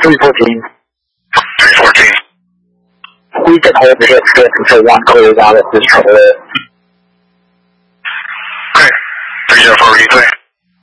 314. 314. We can hold the hit stick until one clears out of this trouble. Okay. 304, replay.